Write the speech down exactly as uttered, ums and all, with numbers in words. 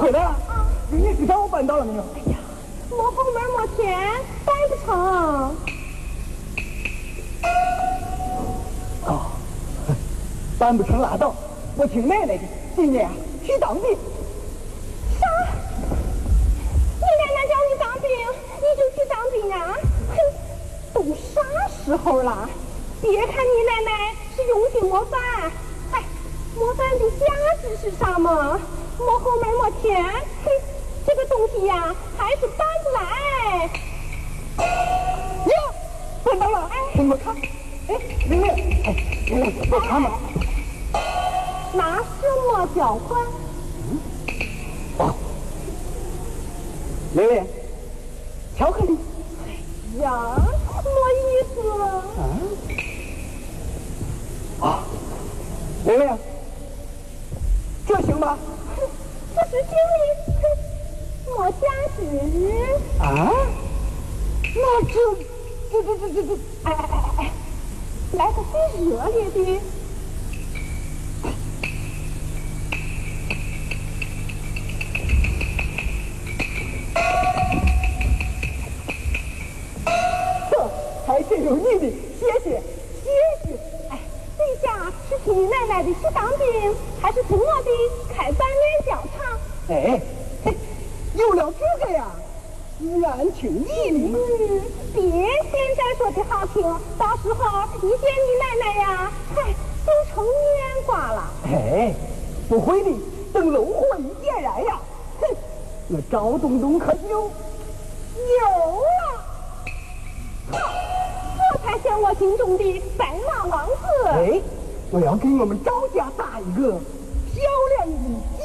回来了。啊，你纸条我办到了没有？ 哎呀，没后门没前，办不成。 哦，办不成拉倒。我听奶奶的，今年去当兵。 啥？你奶奶叫你当兵，你就去当兵啊？哼，都啥时候了？别看你奶奶是用心模范，哎，模范的价值是啥嘛？没后门没前，哼，这个东西呀，还是办不来。 呀，办到了！哎，给我看。哎，玲玲，哎，玲玲，我看吧。 拿什么交换？ 嗯，哦，玲玲，巧克力。 哎呀，没意思。 啊？啊，玲玲，这行吗？ 这是行李，没价值。 啊？那这这这这这这， 哎哎哎哎，来个最热烈的。 还真有你的，谢谢，谢谢。 哎，这下是听你奶奶的去当兵，还是听我的开拌面教场？ 哎，嘿，有了这个呀，自然听你的。 嗯，别现在说的好听，到时候一见你奶奶呀，嗨，就成面瓜了。 哎，不会的，等炉火一点燃呀，哼，我赵东东可就有了。 这才像我心中的白马王子。 哎，我要给我们赵家打一个漂亮的